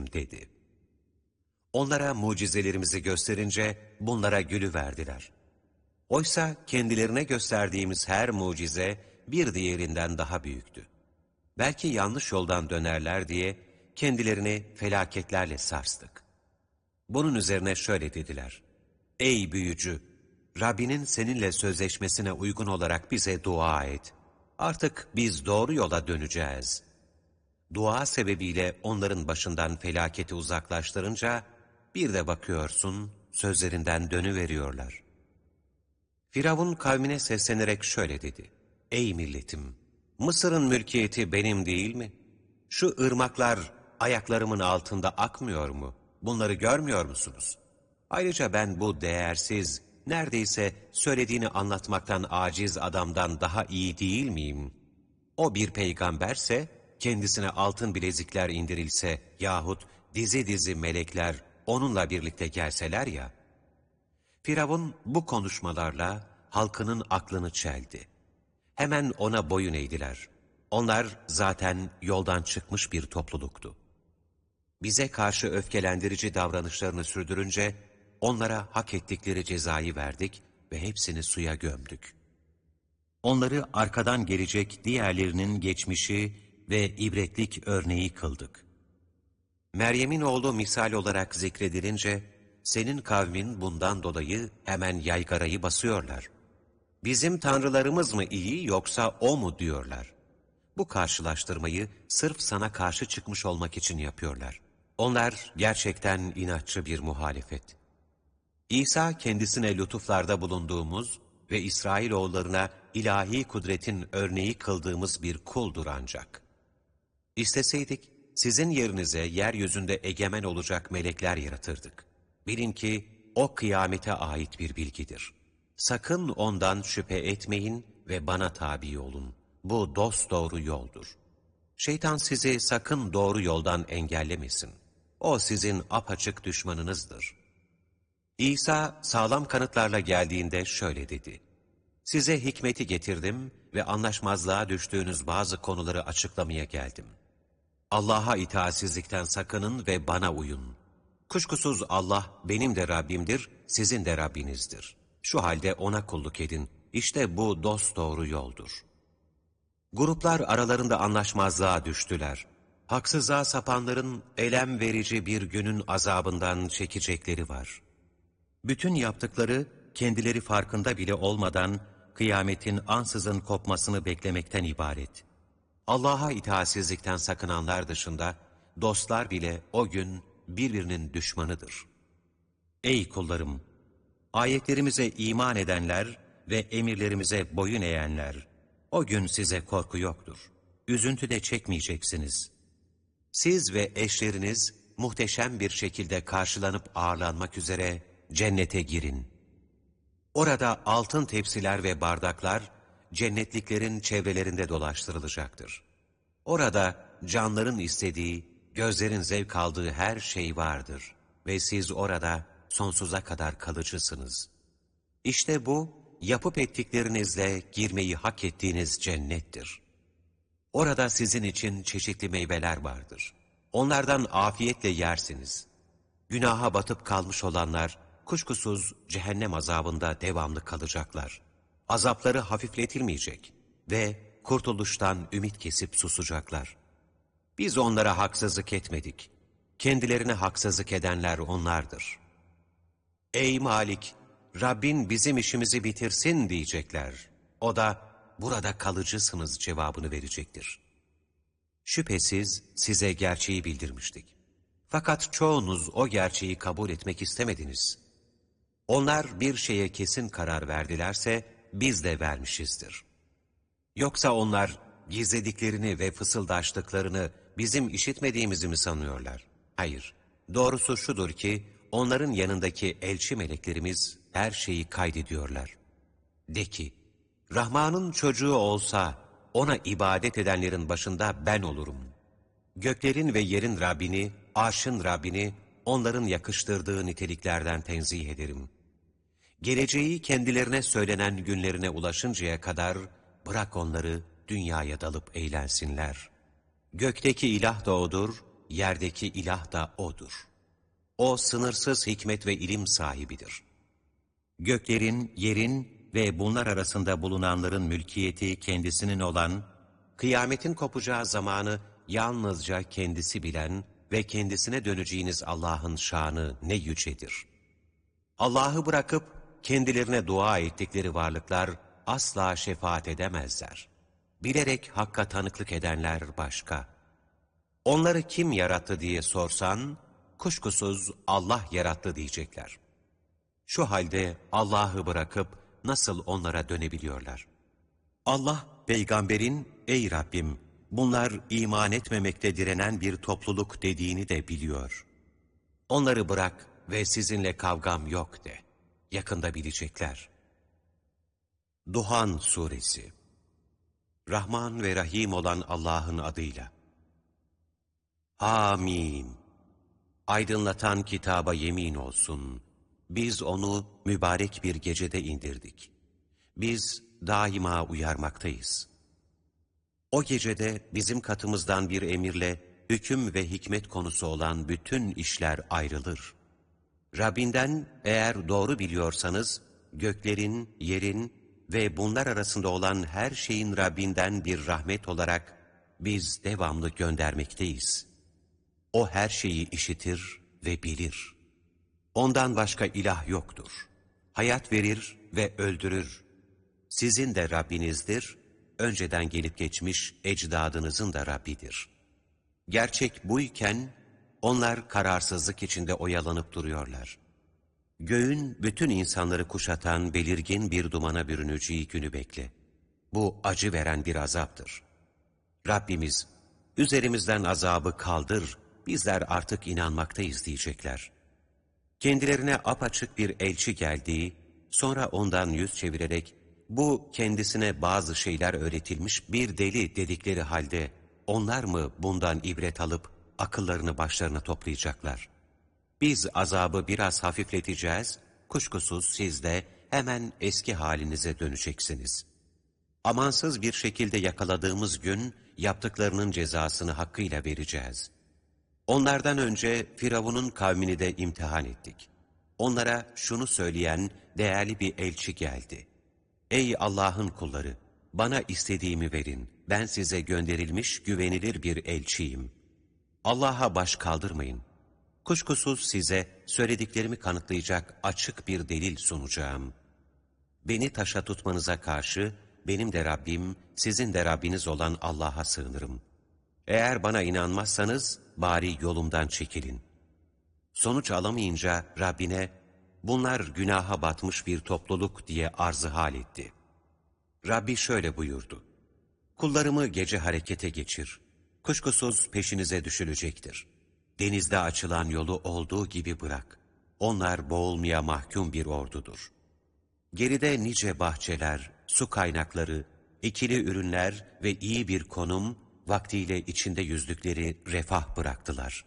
dedi. Onlara mucizelerimizi gösterince bunlara gülüverdiler. Oysa kendilerine gösterdiğimiz her mucize bir diğerinden daha büyüktü. Belki yanlış yoldan dönerler diye kendilerini felaketlerle sarstık. Bunun üzerine şöyle dediler: Ey büyücü! Rabbinin seninle sözleşmesine uygun olarak bize dua et. Artık biz doğru yola döneceğiz. Dua sebebiyle onların başından felaketi uzaklaştırınca bir de bakıyorsun sözlerinden dönüveriyorlar. Firavun kavmine seslenerek şöyle dedi: Ey milletim! Mısır'ın mülkiyeti benim değil mi? Şu ırmaklar ayaklarımın altında akmıyor mu? Bunları görmüyor musunuz? Ayrıca ben bu değersiz, neredeyse söylediğini anlatmaktan aciz adamdan daha iyi değil miyim? O bir peygamberse, kendisine altın bilezikler indirilse yahut dizi dizi melekler onunla birlikte gelseler ya. Firavun bu konuşmalarla halkının aklını çeldi. Hemen ona boyun eğdiler. Onlar zaten yoldan çıkmış bir topluluktu. Bize karşı öfkelendirici davranışlarını sürdürünce onlara hak ettikleri cezayı verdik ve hepsini suya gömdük. Onları arkadan gelecek diğerlerinin geçmişi ve ibretlik örneği kıldık. Meryem'in oğlu misal olarak zikredilince, senin kavmin bundan dolayı hemen yaygarayı basıyorlar. Bizim tanrılarımız mı iyi yoksa o mu diyorlar. Bu karşılaştırmayı sırf sana karşı çıkmış olmak için yapıyorlar. Onlar gerçekten inatçı bir muhalefet. İsa kendisine lütuflarda bulunduğumuz ve İsrailoğullarına ilahi kudretin örneği kıldığımız bir kuldur ancak. İsteseydik, sizin yerinize yeryüzünde egemen olacak melekler yaratırdık. Bilin ki o kıyamete ait bir bilgidir. Sakın ondan şüphe etmeyin ve bana tabi olun. Bu dosdoğru yoldur. Şeytan sizi sakın doğru yoldan engellemesin. O sizin apaçık düşmanınızdır. İsa sağlam kanıtlarla geldiğinde şöyle dedi: Size hikmeti getirdim ve anlaşmazlığa düştüğünüz bazı konuları açıklamaya geldim. Allah'a itaatsizlikten sakının ve bana uyun. Kuşkusuz Allah benim de Rabbimdir, sizin de Rabbinizdir. Şu halde ona kulluk edin. İşte bu dosdoğru yoldur. Gruplar aralarında anlaşmazlığa düştüler. Haksızlığa sapanların elem verici bir günün azabından çekecekleri var. Bütün yaptıkları kendileri farkında bile olmadan kıyametin ansızın kopmasını beklemekten ibaret. Allah'a itaatsizlikten sakınanlar dışında dostlar bile o gün birbirinin düşmanıdır. Ey kullarım! Ayetlerimize iman edenler ve emirlerimize boyun eğenler, o gün size korku yoktur. Üzüntü de çekmeyeceksiniz. Siz ve eşleriniz muhteşem bir şekilde karşılanıp ağırlanmak üzere cennete girin. Orada altın tepsiler ve bardaklar cennetliklerin çevrelerinde dolaştırılacaktır. Orada canların istediği, gözlerin zevk aldığı her şey vardır ve siz orada sonsuza kadar kalıcısınız. İşte bu, yapıp ettiklerinizle girmeyi hak ettiğiniz cennettir. Orada sizin için çeşitli meyveler vardır. Onlardan afiyetle yersiniz. Günaha batıp kalmış olanlar, kuşkusuz cehennem azabında devamlı kalacaklar. Azapları hafifletilmeyecek ve kurtuluştan ümit kesip susacaklar. Biz onlara haksızlık etmedik. Kendilerine haksızlık edenler onlardır. Ey Malik! Rabbin bizim işimizi bitirsin diyecekler. O da burada kalıcısınız cevabını verecektir. Şüphesiz size gerçeği bildirmiştik. Fakat çoğunuz o gerçeği kabul etmek istemediniz. Onlar bir şeye kesin karar verdilerse biz de vermişizdir. Yoksa onlar gizlediklerini ve fısıldaştıklarını bizim işitmediğimizi mi sanıyorlar? Hayır, doğrusu şudur ki onların yanındaki elçi meleklerimiz her şeyi kaydediyorlar. De ki, Rahman'ın çocuğu olsa ona ibadet edenlerin başında ben olurum. Göklerin ve yerin Rabbini, arşın Rabbini onların yakıştırdığı niteliklerden tenzih ederim. Geleceği kendilerine söylenen günlerine ulaşıncaya kadar bırak onları dünyaya dalıp eğlensinler. Gökteki ilah da O'dur, yerdeki ilah da O'dur. O sınırsız hikmet ve ilim sahibidir. Göklerin, yerin ve bunlar arasında bulunanların mülkiyeti kendisinin olan, kıyametin kopacağı zamanı yalnızca kendisi bilen ve kendisine döneceğiniz Allah'ın şanı ne yücedir. Allah'ı bırakıp kendilerine dua ettikleri varlıklar asla şefaat edemezler. Bilerek Hakk'a tanıklık edenler başka. Onları kim yarattı diye sorsan, kuşkusuz Allah yarattı diyecekler. Şu halde Allah'ı bırakıp nasıl onlara dönebiliyorlar? Allah, peygamberin, ey Rabbim, bunlar iman etmemekte direnen bir topluluk dediğini de biliyor. Onları bırak ve sizinle kavgam yok de. Yakında bilecekler. Duhan Suresi. Rahman ve Rahim olan Allah'ın adıyla. Amin. Aydınlatan kitaba yemin olsun. Biz onu mübarek bir gecede indirdik. Biz daima uyarmaktayız. O gecede bizim katımızdan bir emirle hüküm ve hikmet konusu olan bütün işler ayrılır. Rabbinden eğer doğru biliyorsanız, göklerin, yerin ve bunlar arasında olan her şeyin Rabbinden bir rahmet olarak biz devamlı göndermekteyiz. O her şeyi işitir ve bilir. Ondan başka ilah yoktur. Hayat verir ve öldürür. Sizin de Rabbinizdir, önceden gelip geçmiş ecdadınızın da Rabbidir. Gerçek buyken onlar kararsızlık içinde oyalanıp duruyorlar. Göğün bütün insanları kuşatan belirgin bir dumana bürüneceği günü bekle. Bu acı veren bir azaptır. Rabbimiz, üzerimizden azabı kaldır, bizler artık inanmaktayız diyecekler. Kendilerine apaçık bir elçi geldiği, sonra ondan yüz çevirerek, bu kendisine bazı şeyler öğretilmiş bir deli dedikleri halde, onlar mı bundan ibret alıp akıllarını başlarına toplayacaklar? Biz azabı biraz hafifleteceğiz, kuşkusuz siz de hemen eski halinize döneceksiniz. Amansız bir şekilde yakaladığımız gün, yaptıklarının cezasını hakkıyla vereceğiz. Onlardan önce Firavun'un kavmini de imtihan ettik. Onlara şunu söyleyen değerli bir elçi geldi. Ey Allah'ın kulları! Bana istediğimi verin. Ben size gönderilmiş güvenilir bir elçiyim. Allah'a baş kaldırmayın. Kuşkusuz size söylediklerimi kanıtlayacak açık bir delil sunacağım. Beni taşa tutmanıza karşı benim de Rabbim, sizin de Rabbiniz olan Allah'a sığınırım. Eğer bana inanmazsanız bari yolumdan çekilin. Sonuç alamayınca Rabbine, bunlar günaha batmış bir topluluk diye arzı hal etti. Rabbi şöyle buyurdu. Kullarımı gece harekete geçir. Kuşkusuz peşinize düşülecektir. Denizde açılan yolu olduğu gibi bırak. Onlar boğulmaya mahkum bir ordudur. Geride nice bahçeler, su kaynakları, ikili ürünler ve iyi bir konum, vaktiyle içinde yüzdükleri refah bıraktılar.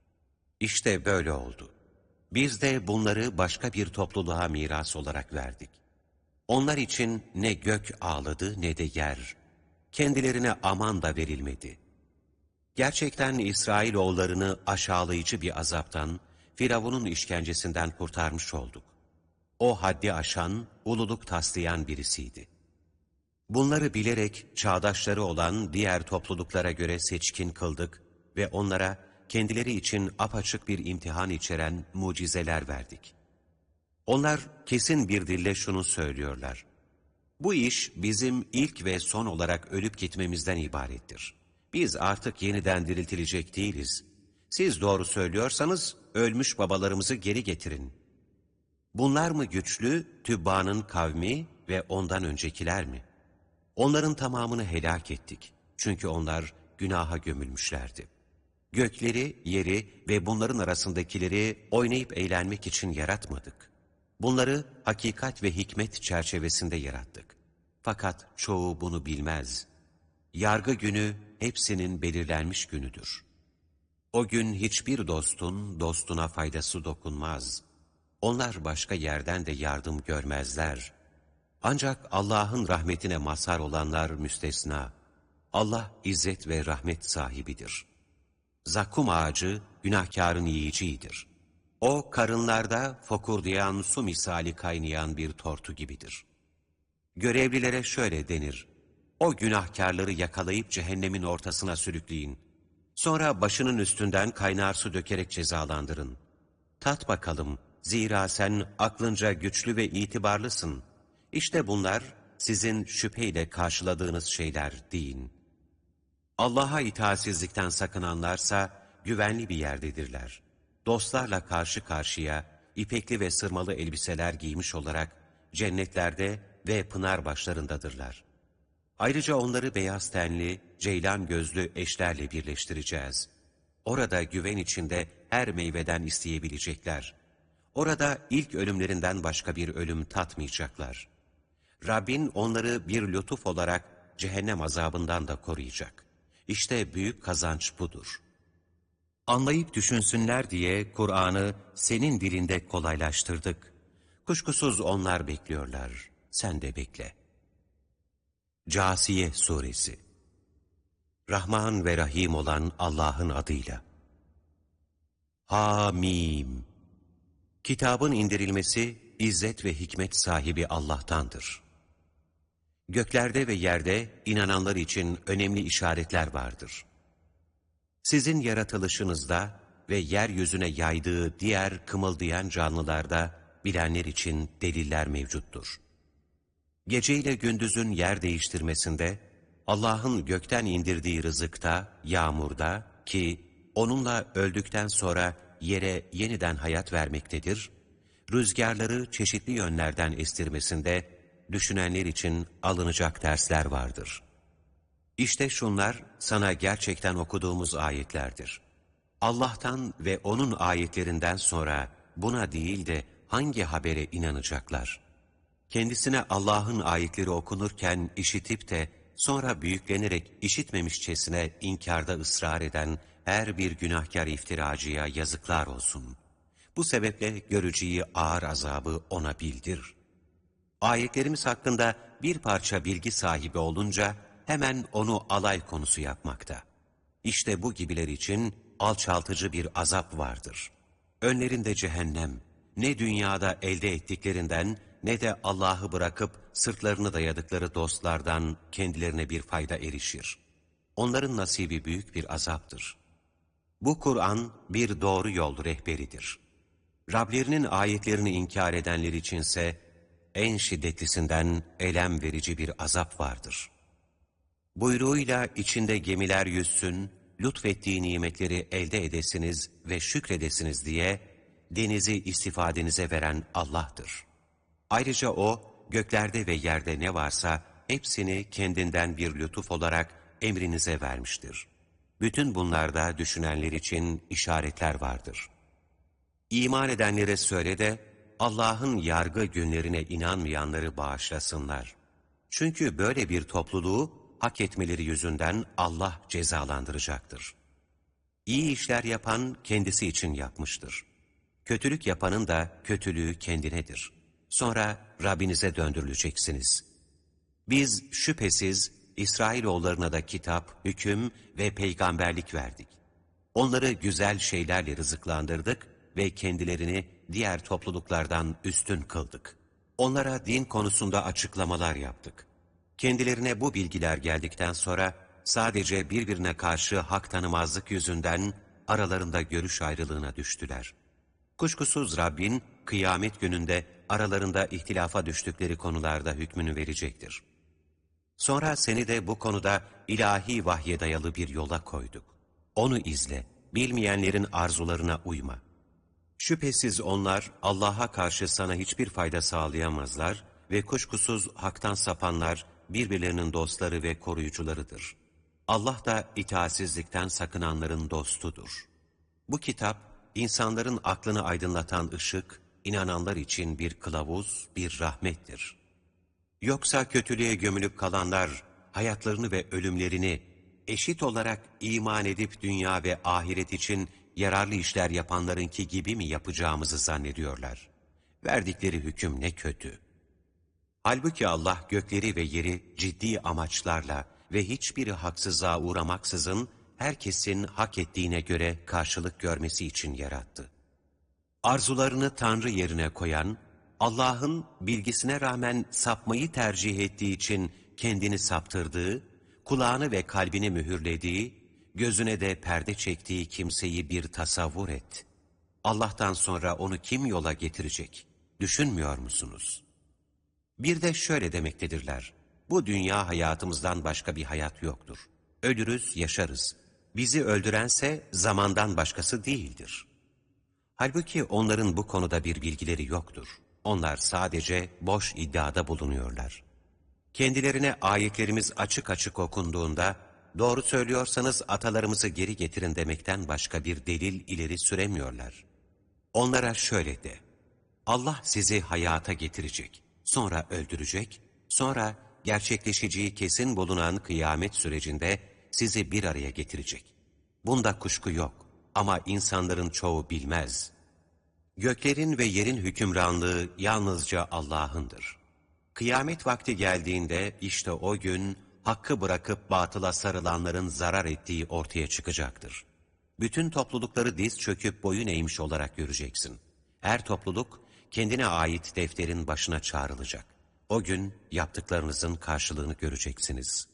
İşte böyle oldu. Biz de bunları başka bir topluluğa miras olarak verdik. Onlar için ne gök ağladı ne de yer. Kendilerine aman da verilmedi. Gerçekten İsrailoğullarını aşağılayıcı bir azaptan, Firavun'un işkencesinden kurtarmış olduk. O haddi aşan, ululuk taslayan birisiydi. Bunları bilerek çağdaşları olan diğer topluluklara göre seçkin kıldık ve onlara kendileri için apaçık bir imtihan içeren mucizeler verdik. Onlar kesin bir dille şunu söylüyorlar. Bu iş bizim ilk ve son olarak ölüp gitmemizden ibarettir. Biz artık yeniden diriltilecek değiliz. Siz doğru söylüyorsanız ölmüş babalarımızı geri getirin. Bunlar mı güçlü, Tübba'nın kavmi ve ondan öncekiler mi? Onların tamamını helak ettik. Çünkü onlar günaha gömülmüşlerdi. Gökleri, yeri ve bunların arasındakileri oynayıp eğlenmek için yaratmadık. Bunları hakikat ve hikmet çerçevesinde yarattık. Fakat çoğu bunu bilmez. Yargı günü hepsinin belirlenmiş günüdür. O gün hiçbir dostun dostuna faydası dokunmaz. Onlar başka yerden de yardım görmezler. Ancak Allah'ın rahmetine mazhar olanlar müstesna. Allah izzet ve rahmet sahibidir. Zakkum ağacı günahkarın yiyeceğidir. O karınlarda fokurdayan su misali kaynayan bir tortu gibidir. Görevlilere şöyle denir: o günahkarları yakalayıp cehennemin ortasına sürükleyin. Sonra başının üstünden kaynar su dökerek cezalandırın. Tat bakalım, zira sen aklınca güçlü ve itibarlısın. İşte bunlar sizin şüpheyle karşıladığınız şeyler deyin. Allah'a itaatsizlikten sakınanlarsa güvenli bir yerdedirler. Dostlarla karşı karşıya ipekli ve sırmalı elbiseler giymiş olarak cennetlerde ve pınar başlarındadırlar. Ayrıca onları beyaz tenli, ceylan gözlü eşlerle birleştireceğiz. Orada güven içinde her meyveden isteyebilecekler. Orada ilk ölümlerinden başka bir ölüm tatmayacaklar. Rabbin onları bir lütuf olarak cehennem azabından da koruyacak. İşte büyük kazanç budur. Anlayıp düşünsünler diye Kur'an'ı senin dilinde kolaylaştırdık. Kuşkusuz onlar bekliyorlar, sen de bekle. Câsiye Suresi. Rahman ve Rahim olan Allah'ın adıyla. Hamim. Kitabın indirilmesi, izzet ve hikmet sahibi Allah'tandır. Göklerde ve yerde inananlar için önemli işaretler vardır. Sizin yaratılışınızda ve yeryüzüne yaydığı diğer kımıldayan canlılarda bilenler için deliller mevcuttur. Gece ile gündüzün yer değiştirmesinde, Allah'ın gökten indirdiği rızıkta, yağmurda ki onunla öldükten sonra yere yeniden hayat vermektedir, rüzgarları çeşitli yönlerden estirmesinde düşünenler için alınacak dersler vardır. İşte şunlar sana gerçekten okuduğumuz ayetlerdir. Allah'tan ve O'nun ayetlerinden sonra buna değil de hangi habere inanacaklar? Kendisine Allah'ın ayetleri okunurken işitip de sonra büyüklenerek işitmemişçesine inkarda ısrar eden her bir günahkar iftiracıya yazıklar olsun. Bu sebeple göreceği ağır azabı ona bildir. Ayetlerimiz hakkında bir parça bilgi sahibi olunca hemen onu alay konusu yapmakta. İşte bu gibiler için alçaltıcı bir azap vardır. Önlerinde cehennem, ne dünyada elde ettiklerinden ne de Allah'ı bırakıp sırtlarını dayadıkları dostlardan kendilerine bir fayda erişir. Onların nasibi büyük bir azaptır. Bu Kur'an bir doğru yol rehberidir. Rablerinin ayetlerini inkar edenler içinse en şiddetlisinden elem verici bir azap vardır. Buyruğuyla içinde gemiler yüzsün, lütfettiği nimetleri elde edesiniz ve şükredesiniz diye denizi istifadenize veren Allah'tır. Ayrıca O, göklerde ve yerde ne varsa hepsini kendinden bir lütuf olarak emrinize vermiştir. Bütün bunlarda düşünenler için işaretler vardır. İman edenlere söyle de Allah'ın yargı günlerine inanmayanları bağışlasınlar. Çünkü böyle bir topluluğu hak etmeleri yüzünden Allah cezalandıracaktır. İyi işler yapan kendisi için yapmıştır. Kötülük yapanın da kötülüğü kendinedir. Sonra Rabbinize döndürüleceksiniz. Biz şüphesiz İsrailoğullarına da kitap, hüküm ve peygamberlik verdik. Onları güzel şeylerle rızıklandırdık ve kendilerini diğer topluluklardan üstün kıldık. Onlara din konusunda açıklamalar yaptık. Kendilerine bu bilgiler geldikten sonra sadece birbirine karşı hak tanımazlık yüzünden aralarında görüş ayrılığına düştüler. Kuşkusuz Rabbin kıyamet gününde aralarında ihtilafa düştükleri konularda hükmünü verecektir. Sonra seni de bu konuda ilahi vahye dayalı bir yola koyduk. Onu izle, bilmeyenlerin arzularına uyma. Şüphesiz onlar Allah'a karşı sana hiçbir fayda sağlayamazlar ve kuşkusuz haktan sapanlar birbirlerinin dostları ve koruyucularıdır. Allah da itaatsizlikten sakınanların dostudur. Bu kitap, insanların aklını aydınlatan ışık, inananlar için bir kılavuz, bir rahmettir. Yoksa kötülüğe gömülüp kalanlar, hayatlarını ve ölümlerini eşit olarak iman edip dünya ve ahiret için yararlı işler yapanlarınki gibi mi yapacağımızı zannediyorlar? Verdikleri hüküm ne kötü. Halbuki Allah gökleri ve yeri ciddi amaçlarla ve hiçbiri haksızlığa uğramaksızın herkesin hak ettiğine göre karşılık görmesi için yarattı. Arzularını Tanrı yerine koyan, Allah'ın bilgisine rağmen sapmayı tercih ettiği için kendini saptırdığı, kulağını ve kalbini mühürlediği, gözüne de perde çektiği kimseyi bir tasavvur et. Allah'tan sonra onu kim yola getirecek? Düşünmüyor musunuz? Bir de şöyle demektedirler: bu dünya hayatımızdan başka bir hayat yoktur. Ölürüz, yaşarız. Bizi öldürense zamandan başkası değildir. Halbuki onların bu konuda bir bilgileri yoktur. Onlar sadece boş iddiada bulunuyorlar. Kendilerine ayetlerimiz açık açık okunduğunda, doğru söylüyorsanız atalarımızı geri getirin demekten başka bir delil ileri süremiyorlar. Onlara şöyle de: Allah sizi hayata getirecek, sonra öldürecek, sonra gerçekleşeceği kesin bulunan kıyamet sürecinde sizi bir araya getirecek. Bunda kuşku yok ama insanların çoğu bilmez. Göklerin ve yerin hükümranlığı yalnızca Allah'ındır. Kıyamet vakti geldiğinde işte o gün hakkı bırakıp batıla sarılanların zarar ettiği ortaya çıkacaktır. Bütün toplulukları diz çöküp boyun eğmiş olarak göreceksin. Her topluluk kendine ait defterin başına çağrılacak. O gün yaptıklarınızın karşılığını göreceksiniz.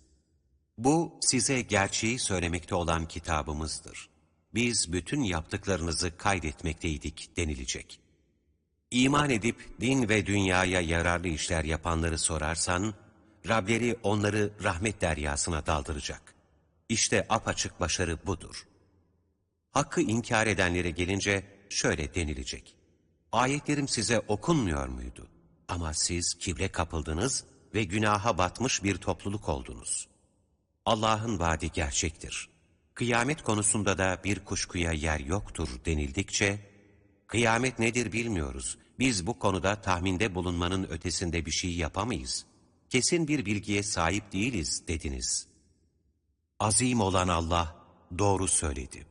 Bu size gerçeği söylemekte olan kitabımızdır. Biz bütün yaptıklarınızı kaydetmekteydik denilecek. İman edip din ve dünyaya yararlı işler yapanları sorarsan, Rableri onları rahmet deryasına daldıracak. İşte apaçık başarı budur. Hakkı inkar edenlere gelince şöyle denilecek: ayetlerim size okunmuyor muydu? Ama siz kibre kapıldınız ve günaha batmış bir topluluk oldunuz. Allah'ın vaadi gerçektir. Kıyamet konusunda da bir kuşkuya yer yoktur denildikçe, kıyamet nedir bilmiyoruz, biz bu konuda tahminde bulunmanın ötesinde bir şey yapamayız, kesin bir bilgiye sahip değiliz dediniz. Azim olan Allah doğru söyledi.